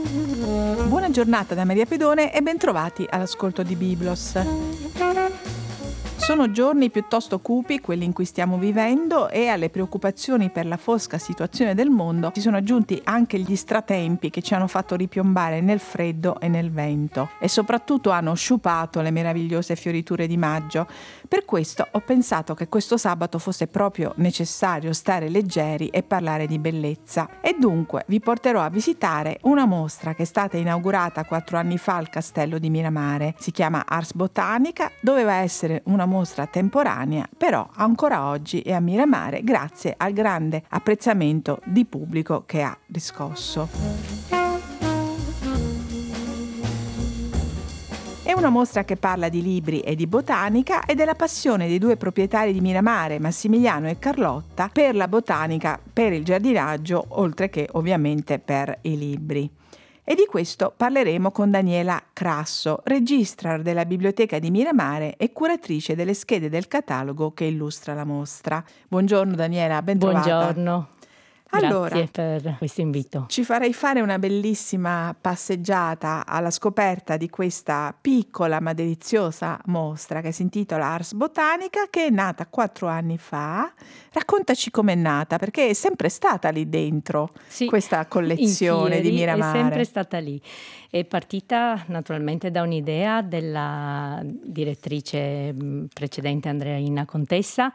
Buona giornata da Maria Pedone e bentrovati all'ascolto di Biblos. Sono giorni piuttosto cupi quelli in cui stiamo vivendo e alle preoccupazioni per la fosca situazione del mondo si sono aggiunti anche gli stratempi che ci hanno fatto ripiombare nel freddo e nel vento e soprattutto hanno sciupato le meravigliose fioriture di maggio. Per questo ho pensato che questo sabato fosse proprio necessario stare leggeri e parlare di bellezza e dunque vi porterò a visitare una mostra che è stata inaugurata 4 anni fa al Castello di Miramare. Si chiama Ars Botanica, doveva essere una mostra temporanea, però ancora oggi è a Miramare grazie al grande apprezzamento di pubblico che ha riscosso. È una mostra che parla di libri e di botanica e della passione dei 2 proprietari di Miramare, Massimiliano e Carlotta, per la botanica, per il giardinaggio, oltre che ovviamente per i libri. E di questo parleremo con Daniela Crasso, registrar della Biblioteca di Miramare e curatrice delle schede del catalogo che illustra la mostra. Buongiorno Daniela, ben trovata. Buongiorno. Allora, grazie per questo invito. Ci farei fare una bellissima passeggiata alla scoperta di questa piccola ma deliziosa mostra che si intitola Ars Botanica, che è nata 4 anni fa. Raccontaci com'è nata, perché è sempre stata lì dentro, Sì, questa collezione di Miramare. È sempre stata lì. È partita naturalmente da un'idea della direttrice precedente Andreina Contessa,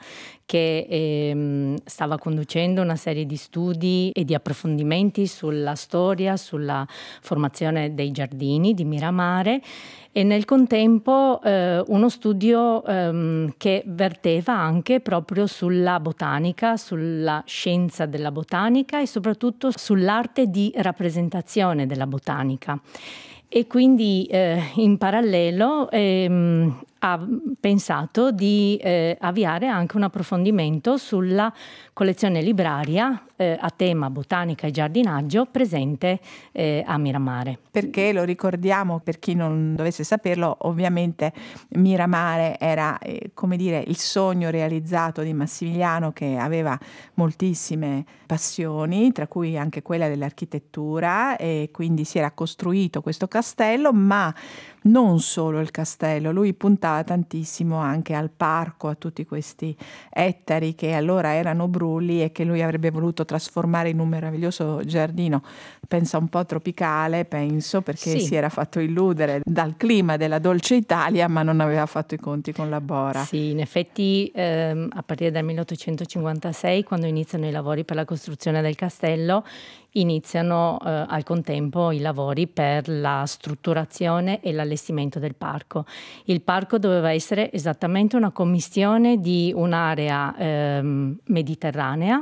che stava conducendo una serie di studi e di approfondimenti sulla storia, sulla formazione dei giardini di Miramare e nel contempo uno studio che verteva anche proprio sulla botanica, sulla scienza della botanica e soprattutto sull'arte di rappresentazione della botanica. E quindi in parallelo ha pensato di avviare anche un approfondimento sulla collezione libraria a tema botanica e giardinaggio presente a Miramare. Perché lo ricordiamo, per chi non dovesse saperlo, ovviamente Miramare era come dire il sogno realizzato di Massimiliano, che aveva moltissime passioni, tra cui anche quella dell'architettura, e quindi si era costruito questo castello, ma non solo il castello, lui puntava tantissimo anche al parco, a tutti questi ettari che allora erano brulli e che lui avrebbe voluto trasformare in un meraviglioso giardino, pensa un po' tropicale, penso, perché Sì. si era fatto illudere dal clima della dolce Italia, ma non aveva fatto i conti con la Bora. Sì, in effetti a partire dal 1856, quando iniziano i lavori per la costruzione del castello, iniziano al contempo i lavori per la strutturazione e l'allestimento del parco. Il parco doveva essere esattamente una commistione di un'area mediterranea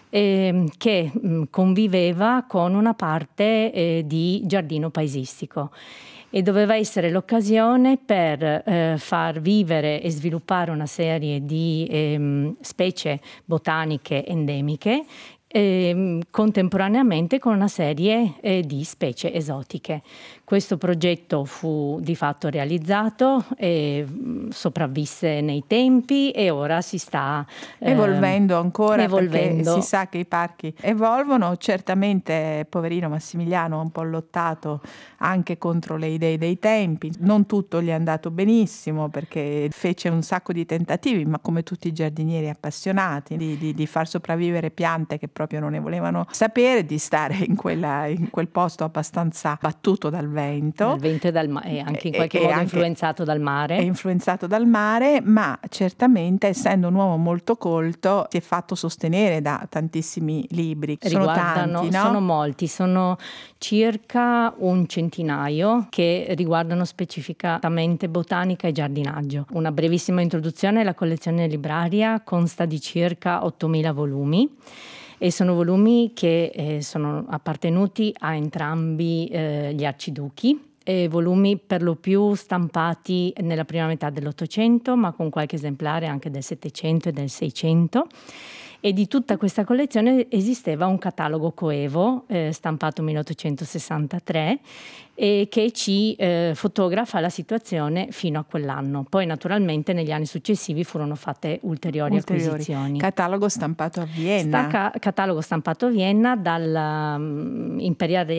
che conviveva con una parte di giardino paesistico. E doveva essere l'occasione per far vivere e sviluppare una serie di specie botaniche endemiche contemporaneamente con una serie di specie esotiche. Questo progetto fu di fatto realizzato e sopravvisse nei tempi e ora si sta evolvendo ancora, evolvendo. Perché si sa che i parchi evolvono. Certamente poverino Massimiliano ha un po' lottato anche contro le idee dei tempi, non tutto gli è andato benissimo perché fece un sacco di tentativi, ma come tutti i giardinieri appassionati di far sopravvivere piante che proprio non ne volevano sapere, di stare in quel posto abbastanza battuto dal vento. Dal vento e anche in qualche modo influenzato dal mare. È influenzato dal mare, ma certamente essendo un uomo molto colto si è fatto sostenere da tantissimi libri. Sono tanti, no? Sono molti, sono circa un centinaio che riguardano specificatamente botanica e giardinaggio. Una brevissima introduzione: la collezione libraria consta di circa 8.000 volumi. E sono volumi che sono appartenuti a entrambi gli arciduchi, volumi per lo più stampati nella prima metà dell'Ottocento, ma con qualche esemplare anche del Settecento e del Seicento. E di tutta questa collezione esisteva un catalogo coevo stampato 1863 che ci fotografa la situazione fino a quell'anno. Poi naturalmente negli anni successivi furono fatte ulteriori acquisizioni. Catalogo stampato a Vienna. Catalogo stampato a Vienna dal Imperial